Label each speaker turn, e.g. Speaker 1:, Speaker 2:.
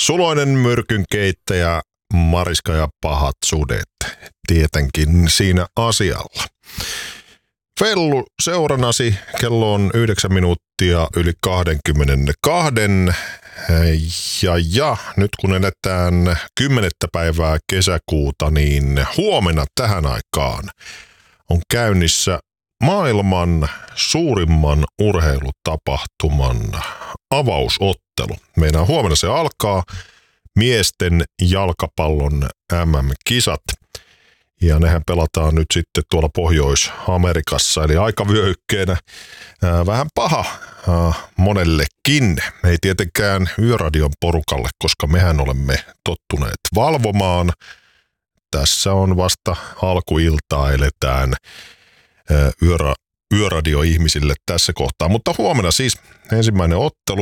Speaker 1: Suloinen myrkynkeittäjä, Mariska ja pahat sudet, tietenkin siinä asialla. Fellu seuranasi, kello on 9 minuuttia yli 22. Ja nyt kun eletään 10. päivää kesäkuuta, niin huomenna tähän aikaan on käynnissä maailman suurimman urheilutapahtuman avausottelu. Meidän huomenna se alkaa, miesten jalkapallon MM-kisat. Ja nehän pelataan nyt sitten tuolla Pohjois-Amerikassa, eli aikavyöhykkeenä vähän paha monellekin. Ei tietenkään Yöradion porukalle, koska mehän olemme tottuneet valvomaan. Tässä on vasta alkuiltaa, eletään Yöradio-ihmisille tässä kohtaa. Mutta huomenna siis ensimmäinen ottelu.